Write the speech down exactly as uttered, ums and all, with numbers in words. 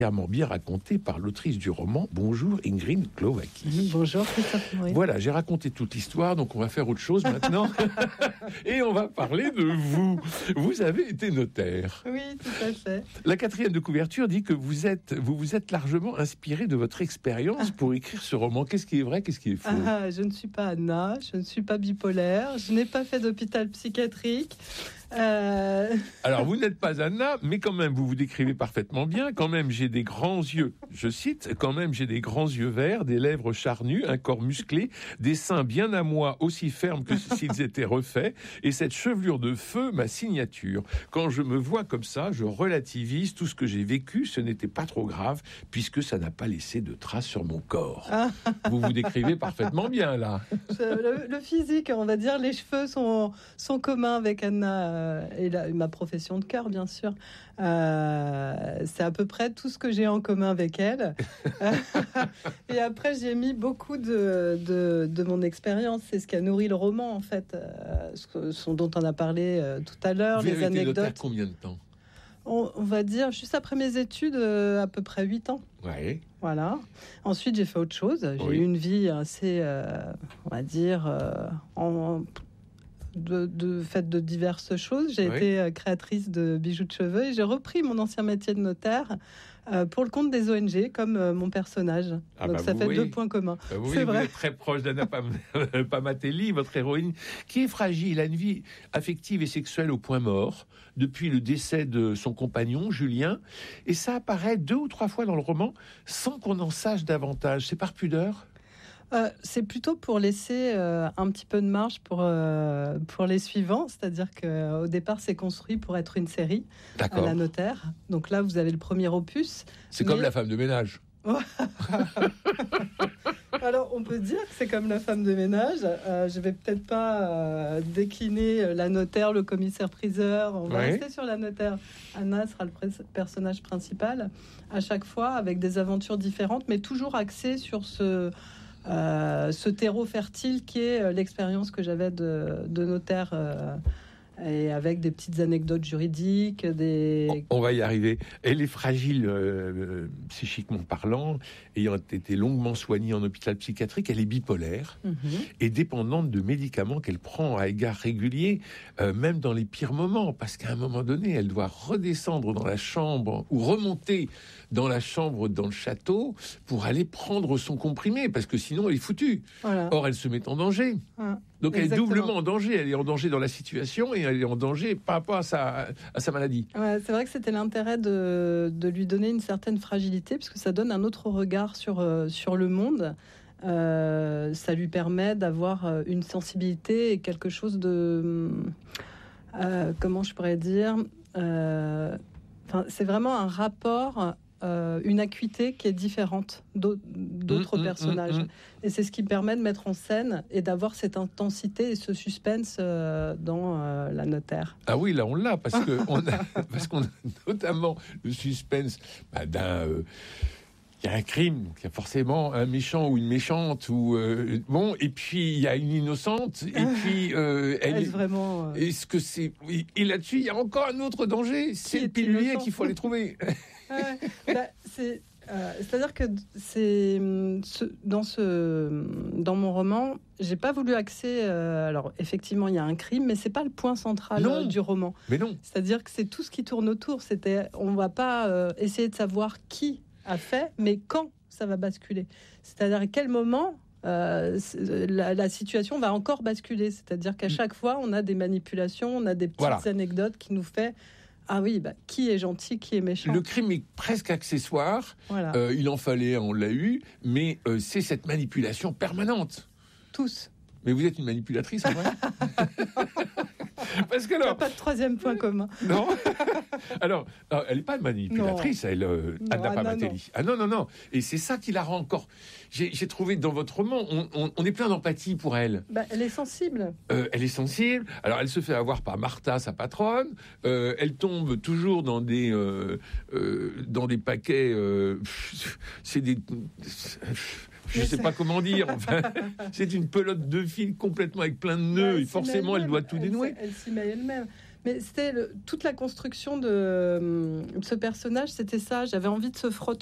bien raconté par l'autrice du roman. Bonjour Ingrid Glowacki. Bonjour Christophe Maury. Voilà, j'ai raconté toute l'histoire, donc on va faire autre chose maintenant. Et on va parler de vous. Vous avez été notaire. Oui, tout à fait. La quatrième de couverture dit que vous êtes, vous vous êtes largement inspiré de votre expérience pour écrire ce roman. Qu'est-ce qui est vrai, qu'est-ce qui est faux? Ah, je ne suis pas Anna, je ne suis pas bipolaire, je n'ai pas fait d'hôpital psychiatrique. Euh... Alors, vous n'êtes pas Anna, mais quand même, vous vous décrivez parfaitement bien. Quand même, j'ai des grands yeux, je cite, quand même, j'ai des grands yeux verts, des lèvres charnues, un corps musclé, des seins bien à moi, aussi fermes que s'ils étaient refaits, et cette chevelure de feu, ma signature. Quand je me vois comme ça, je relativise tout ce que j'ai vécu, ce n'était pas trop grave, puisque ça n'a pas laissé de traces sur mon corps. Vous vous décrivez parfaitement bien, là. Le, le physique, on va dire, les cheveux sont, sont communs avec Anna. Et la, ma profession de cœur, bien sûr. Euh, c'est à peu près tout ce que j'ai en commun avec elle. Et après, j'ai mis beaucoup de, de, de mon expérience. C'est ce qui a nourri le roman, en fait. Euh, ce, ce dont on a parlé euh, tout à l'heure, Vous les avez été anecdotes. notaire combien de temps? on, on va dire, juste après mes études, euh, à peu près huit ans. Ouais. Voilà. Ensuite, j'ai fait autre chose. J'ai Oui. eu une vie assez, euh, on va dire, euh, en... De, de fait de diverses choses. J'ai oui. été créatrice de bijoux de cheveux et j'ai repris mon ancien métier de notaire euh, pour le compte des O N G comme euh, mon personnage. Ah Donc bah ça vous, fait oui. deux points communs. Bah oui, c'est vous vrai. êtes très proche d'Anna Pam- Pamatelli, votre héroïne, qui est fragile, a une vie affective et sexuelle au point mort depuis le décès de son compagnon, Julien. Et ça apparaît deux ou trois fois dans le roman sans qu'on en sache davantage. C'est par pudeur? Euh, c'est plutôt pour laisser euh, un petit peu de marge pour, euh, pour les suivants. C'est-à-dire qu'au départ, c'est construit pour être une série à D'accord. la notaire. Donc là, vous avez le premier opus. C'est mais... comme la femme de ménage. Alors, on peut dire que c'est comme la femme de ménage. Euh, je vais peut-être pas euh, décliner la notaire, le commissaire-priseur. On va Ouais. rester sur la notaire. Anna sera le pres- personnage principal à chaque fois, avec des aventures différentes, mais toujours axées sur ce... Euh, ce terreau fertile qui est l'expérience que j'avais de, de notaire euh, et avec des petites anecdotes juridiques, des... On va y arriver. Elle est fragile euh, psychiquement parlant, ayant été longuement soignée en hôpital psychiatrique. Elle est bipolaire Mm-hmm. et dépendante de médicaments qu'elle prend à égards réguliers, euh, même dans les pires moments, parce qu'à un moment donné, elle doit redescendre dans la chambre ou remonter dans la chambre dans le château pour aller prendre son comprimé, parce que sinon elle est foutue. Voilà. Or, elle se met en danger. Ah, Donc elle est exactement. doublement en danger. Elle est en danger dans la situation et elle est en danger par rapport à sa, à sa maladie. Ouais, c'est vrai que c'était l'intérêt de, de lui donner une certaine fragilité, parce que ça donne un autre regard sur, euh, sur le monde. Euh, ça lui permet d'avoir euh, une sensibilité et quelque chose de... Euh, comment je pourrais dire euh, enfin, c'est vraiment un rapport... Euh, une acuité qui est différente d'autres, d'autres Mmh, mmh, personnages. mmh, mmh. Et c'est ce qui permet de mettre en scène et d'avoir cette intensité et ce suspense euh, dans euh, la notaire. Ah oui, là on l'a, parce que on a, parce qu'on a notamment le suspense bah, d'un... Euh, il y a un crime, donc il y a forcément un méchant ou une méchante, ou euh, bon, et puis il y a une innocente, et puis euh, elle Est-ce est vraiment euh... Est-ce que c'est oui, et là-dessus il y a encore un autre danger, c'est est le pilulier innocent qu'il faut aller trouver. Ouais, bah, c'est, euh, c'est-à-dire que c'est ce, dans ce dans mon roman, j'ai pas voulu axer. Euh, alors effectivement, il y a un crime, mais c'est pas le point central Non. euh, du roman. Mais non. C'est-à-dire que c'est tout ce qui tourne autour. C'était, on va pas euh, essayer de savoir qui a fait, mais quand ça va basculer. C'est-à-dire à quel moment. Euh, la, la situation va encore basculer. C'est-à-dire qu'à chaque fois, on a des manipulations, on a des petites Voilà. anecdotes qui nous fait. Ah oui, bah, qui est gentil, qui est méchant. Le crime est presque accessoire. Voilà. Euh, il en fallait, on l'a eu, mais euh, c'est cette manipulation permanente. Tous. Mais vous êtes une manipulatrice, en vrai. Parce que Il n'y a alors, pas de troisième point commun. non. Alors, euh, elle n'est pas manipulatrice, Non. elle, euh, Non, Anna Anna, Pamatelli. Ah non, non, non. Et c'est ça qui la rend encore. J'ai, j'ai trouvé dans votre roman, on, on, on est plein d'empathie pour elle. Bah, elle est sensible. Euh, elle est sensible. Alors, elle se fait avoir par Martha, sa patronne. Euh, elle tombe toujours dans des euh, euh, dans des paquets. Euh, c'est des. Je ne sais pas comment dire. Enfin, c'est une pelote de fil complètement avec plein de nœuds. Bah, et forcément, elle doit tout elle, dénouer. Elle, elle s'y met elle-même. Mais c'était le- toute la construction de, de ce personnage, c'était ça. J'avais envie de ce frottement